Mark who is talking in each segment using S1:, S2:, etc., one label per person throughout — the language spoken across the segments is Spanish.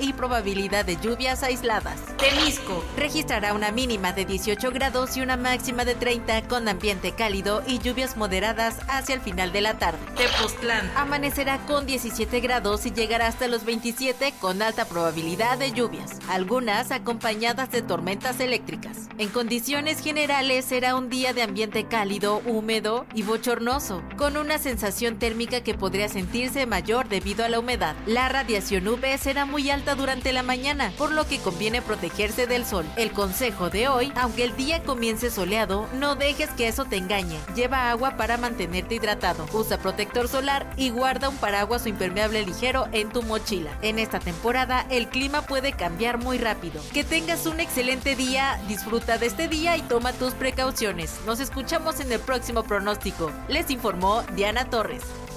S1: y probabilidad de lluvias aisladas. Temisco registrará una mínima de 18 grados y una máxima de 30 con ambiente cálido y lluvias moderadas hacia el final de la tarde. Tepoztlán amanecerá con 17 grados y llegará hasta los 27 con alta probabilidad de lluvias, algunas acompañadas de tormentas eléctricas. En condiciones generales será un día de ambiente cálido, húmedo y bochornoso, con una sensación térmica que podría sentirse mayor debido a la humedad. La radiación UV será muy alta durante la mañana, por lo que conviene protegerse del sol. El consejo de hoy, aunque el día comience soleado, no dejes que eso te engañe. Lleva agua para mantenerte hidratado, usa protector solar y guarda un paraguas o impermeable ligero en tu mochila. En esta temporada el clima puede cambiar muy rápido. Que tengas un excelente día, disfruta de este día y toma tus precauciones. Nos escuchamos en el próximo pronóstico. Les informó Diana Torres.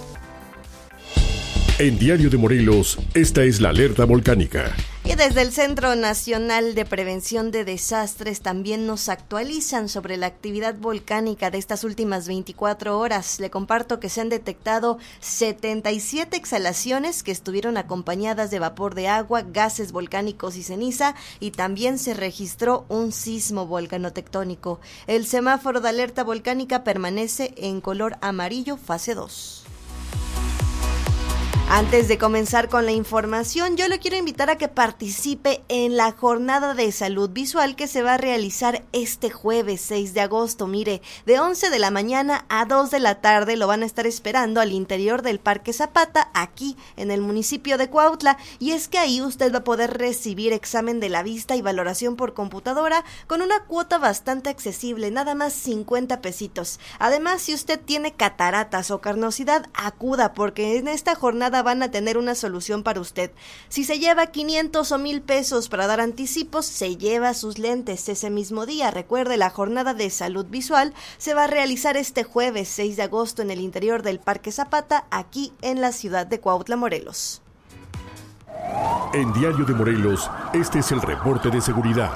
S2: En Diario de Morelos, esta es la alerta volcánica.
S3: Y desde el Centro Nacional de Prevención de Desastres también nos actualizan sobre la actividad volcánica de estas últimas 24 horas. Le comparto que se han detectado 77 exhalaciones que estuvieron acompañadas de vapor de agua, gases volcánicos y ceniza, y también se registró un sismo volcanotectónico. El semáforo de alerta volcánica permanece en color amarillo, fase 2. Antes de comenzar con la información, yo le quiero invitar a que participe en la jornada de salud visual que se va a realizar este jueves 6 de agosto. Mire, de 11 de la mañana a 2 de la tarde lo van a estar esperando al interior del Parque Zapata, aquí en el municipio de Cuautla, y es que ahí usted va a poder recibir examen de la vista y valoración por computadora con una cuota bastante accesible, nada más 50 pesitos. Además, si usted tiene cataratas o carnosidad, acuda porque en esta jornada van a tener una solución para usted. Si se lleva 500 o 1000 pesos para dar anticipos, se lleva sus lentes ese mismo día. Recuerde, la jornada de salud visual se va a realizar este jueves 6 de agosto en el interior del Parque Zapata, aquí en la ciudad de Cuautla, Morelos.
S2: En Diario de Morelos, este es el reporte de seguridad.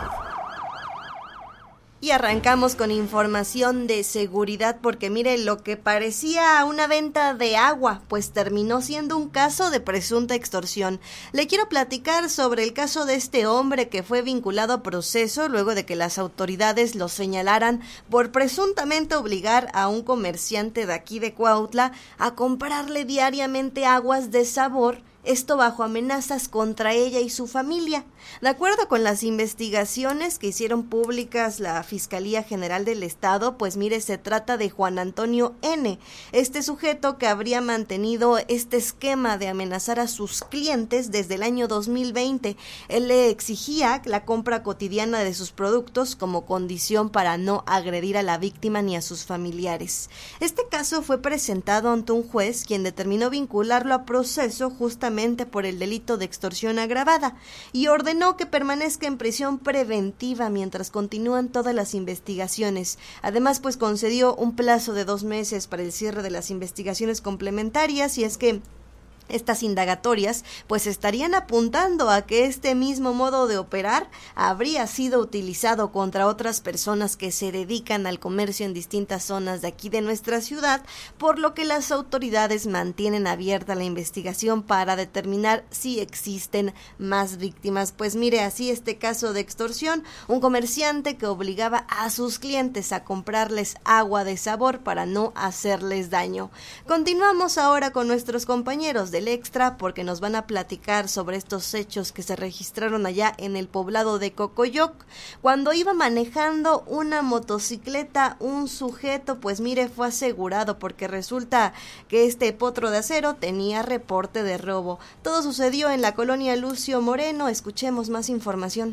S3: Y arrancamos con información de seguridad porque mire, lo que parecía una venta de agua, pues terminó siendo un caso de presunta extorsión. Le quiero platicar sobre el caso de este hombre que fue vinculado a proceso luego de que las autoridades lo señalaran por presuntamente obligar a un comerciante de aquí de Cuautla a comprarle diariamente aguas de sabor. Esto bajo amenazas contra ella y su familia. De acuerdo con las investigaciones que hicieron públicas la Fiscalía General del Estado, pues mire, se trata de Juan Antonio N., este sujeto que habría mantenido este esquema de amenazar a sus clientes desde el año 2020. Él le exigía la compra cotidiana de sus productos como condición para no agredir a la víctima ni a sus familiares. Este caso fue presentado ante un juez, quien determinó vincularlo a proceso justamente por el delito de extorsión agravada y ordenó que permanezca en prisión preventiva mientras continúan todas las investigaciones. Además, pues concedió un plazo de 2 meses para el cierre de las investigaciones complementarias, y es que estas indagatorias pues estarían apuntando a que este mismo modo de operar habría sido utilizado contra otras personas que se dedican al comercio en distintas zonas de aquí de nuestra ciudad, por lo que las autoridades mantienen abierta la investigación para determinar si existen más víctimas. Pues mire, así este caso de extorsión, un comerciante que obligaba a sus clientes a comprarles agua de sabor para no hacerles daño. Continuamos ahora con nuestros compañeros del Extra porque nos van a platicar sobre estos hechos que se registraron allá en el poblado de Cocoyoc. Cuando iba manejando una motocicleta, un sujeto, pues mire, fue asegurado porque resulta que este potro de acero tenía reporte de robo. Todo sucedió en la colonia Lucio Moreno. Escuchemos más información.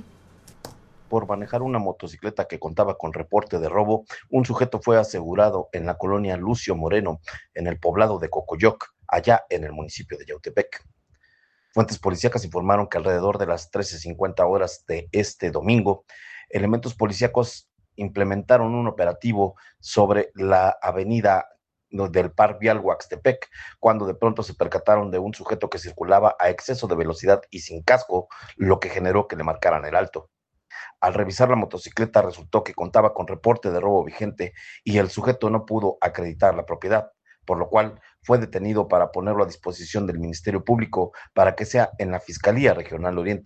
S4: Por manejar una motocicleta que contaba con reporte de robo, un sujeto fue asegurado en la colonia Lucio Moreno, en el poblado de Cocoyoc, allá en el municipio de Yautepec. Fuentes policíacas informaron que alrededor de las 13:50 horas de este domingo, elementos policíacos implementaron un operativo sobre la avenida del Par Vial Huaxtepec, cuando de pronto se percataron de un sujeto que circulaba a exceso de velocidad y sin casco, lo que generó que le marcaran el alto. Al revisar la motocicleta resultó que contaba con reporte de robo vigente y el sujeto no pudo acreditar la propiedad, por lo cual fue detenido para ponerlo a disposición del Ministerio Público para que sea en la Fiscalía Regional Oriente